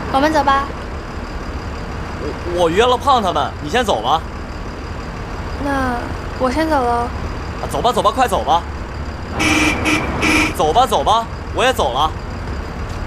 我们走吧。 我约了胖他们，你先走吧。 那我先走了。 走吧，快走吧。走吧，我也走了。